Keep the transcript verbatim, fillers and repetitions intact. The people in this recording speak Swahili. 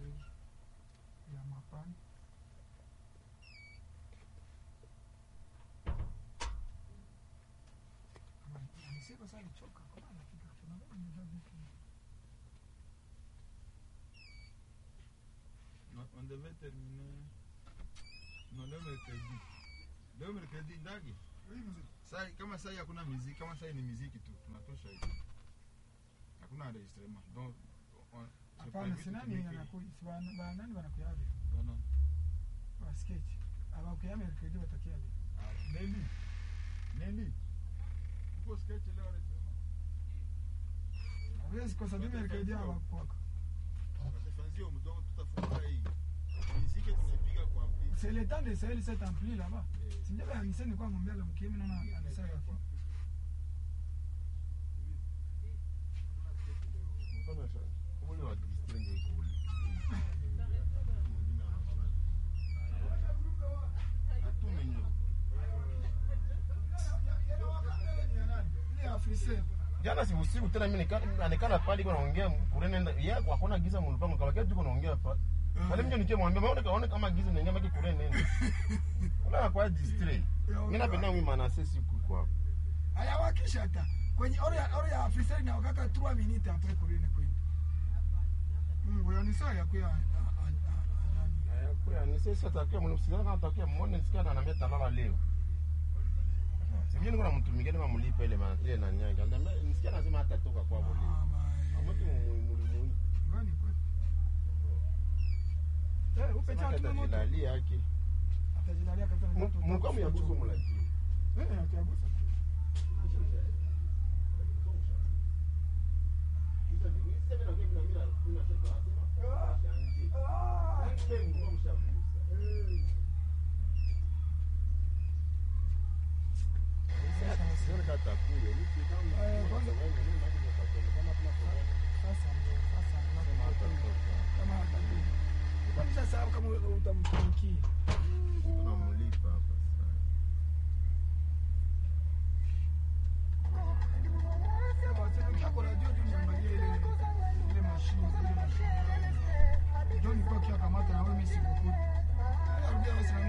ya mapana. Anasema sasa nichoka kwa maana kitu tunaona ni zaidi. On devait terminer. Non, le mercredi. Le mercredi ndagi. Oui, mzee. Sasa kama sasa hakuna muziki, kama sasa ni muziki tu, tunatosha hivi. Hakuna enregistrement. Donc hapana, si nani anakuja? Si bana nani wanakuja hivi? Bana. Wa sketch. Aba kuya mercredi watakia hivi. Nelly. Nelly. Uko sketch leo anasema. Hawezi kwa sababu mercredi hawa kwako. Watafanzia mdomo tutafunga hii. Muziki tunapiga kwa ampli. C'est le temps de salir cet ampli là-bas. Si ndio aniseni kwa mwambia la mkimi naona anasema kwa. Mbona sasa? Ule wa district ni cool. Atu menyo. Ni afisa. Jana si usiku tena mimi nikana pale kwa naongea kurene yeye hakuna giza mlupango kama kitu naongea pale. Pale mimi nikie mwambia maona kaona kama giza ningia maki kurene nende. Una kwa district. Mimi napenda mimi manase siku kwa. Aya wakisha hata kwenye ore ore ya afisa ni wakaka trois minutes après kurene kwenda. Mungu yanisa ya kuya aya kuya ni sasa takia mnusikia kama takia muone nisikia ananiambia talala leo. Sijui kuna mtu mwingine mamlipa ile maana ile na nyanga. Ndio nisikia anasema hatatoka kwa bole. Amoti mulimu. Ngani kweli? Eh, upe cha tu moto. Atajilalia yake. Atajilalia kabisa na moto. Mungu kama yabusu mlaki. Eh, atabusa. Kisa ni sasa na mimi na mimi na kuna shaka hapa. Ah. Ah. Mungu mshabusa. Eh. Sasa kata kuyo ni kama eh kwanza mimi na kitu kwa kama tuna problem sasa ndio sasa kama hata kwa sasa kama utamtumikia tunamlipa hapa.